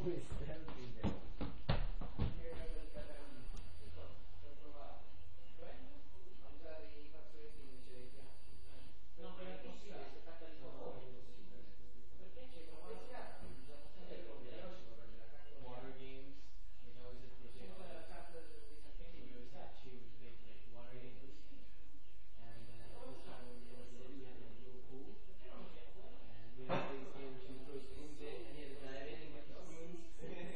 She throws spoons in and he had to dive in and get the spoons.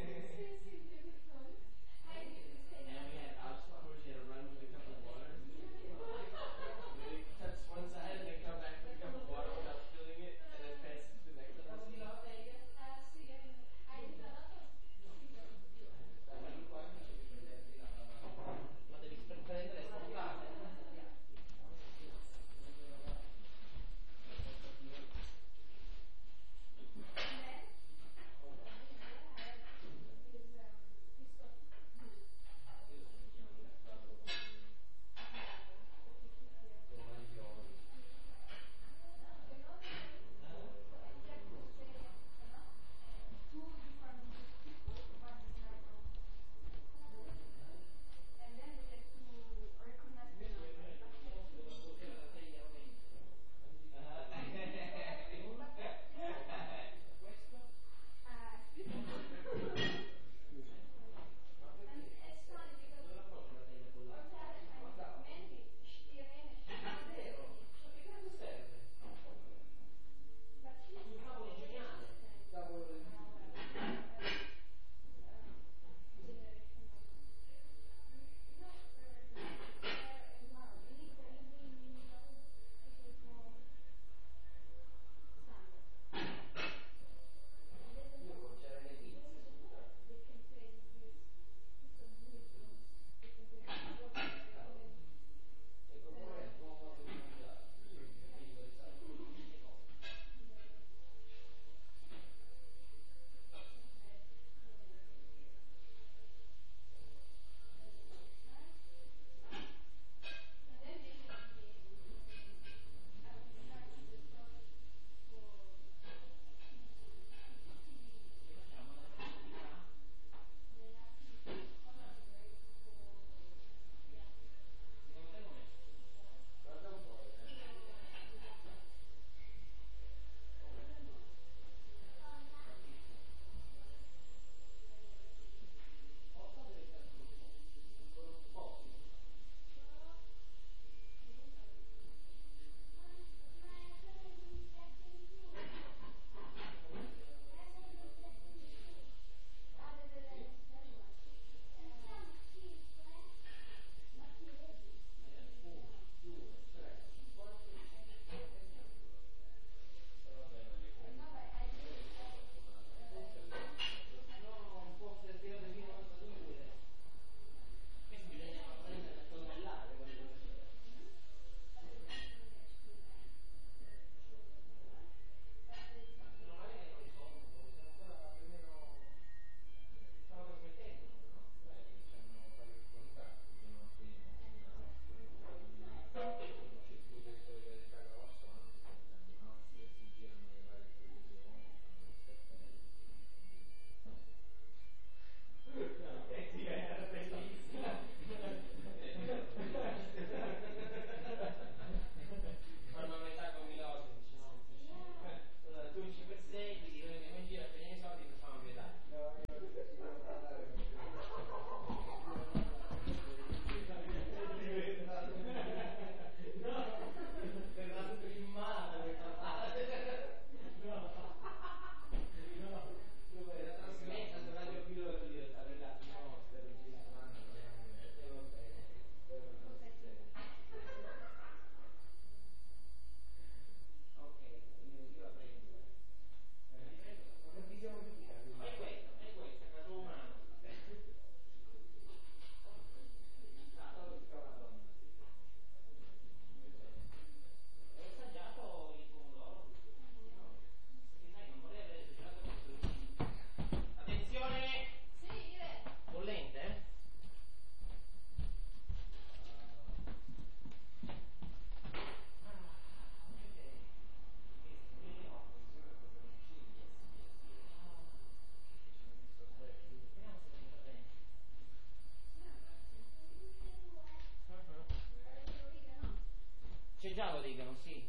chiaro dicono, sì.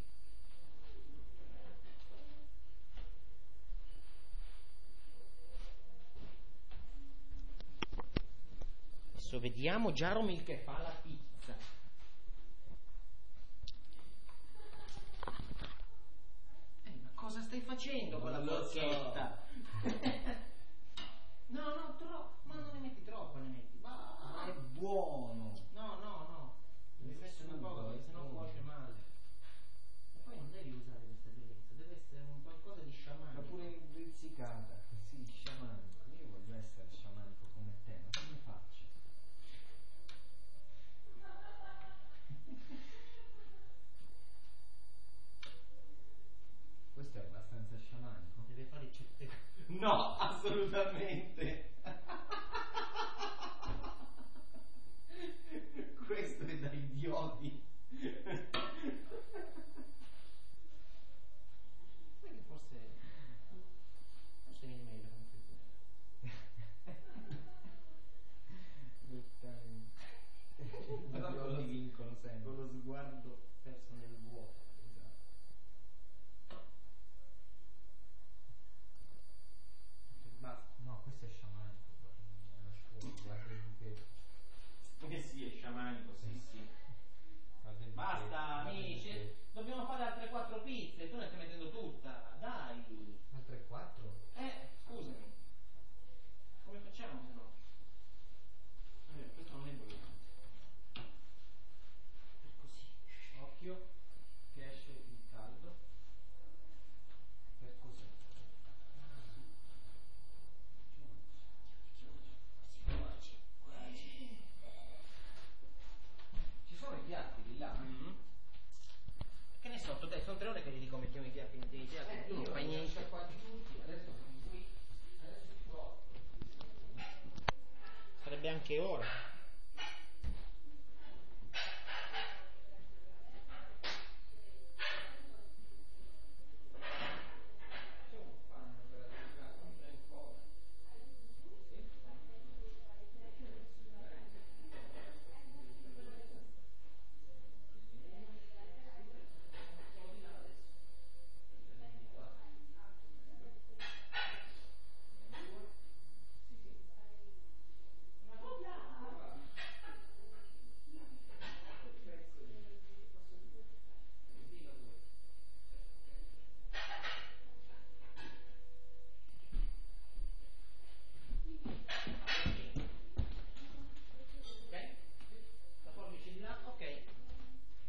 Adesso vediamo Jaromil che fa la pizza. Ma cosa stai facendo con la forchetta? No, ma non ne metti troppo, ne metti. Ma è buono. No. Devi mettere una poca perché sennò cuoce male. E poi non devi usare questa violenza, deve essere un qualcosa di sciamanico. Ma pure intrizzicata, sì, sciamanico. Io voglio essere sciamanico come te, ma come faccio? Questo è abbastanza sciamanico. Deve fare certe cose. No, assolutamente. Questo è da idioti. Quindi forse viene meglio con questo. Però li vincono sempre. Con lo sguardo perso nel vuoto. Esatto. Basta. No, questo è sciamanico proprio. È una scuola, guarda il buchetto. Sì, è sciamanico, sì. Basta, amici. Dobbiamo fare altre 4 pizze. Tu ne stai mettendo tutta. Dai. Altre 4? Scusami. Come facciamo se no? Questo non è importante. Per così. Occhio che esce il caldo. Per così. Ci sono i piatti di là? Che ne so, dai, sono 3 ore che gli dico mettiamo i piatti, tu non fai niente. Adesso sono qui. Adesso ci provo. Sarebbe anche ora.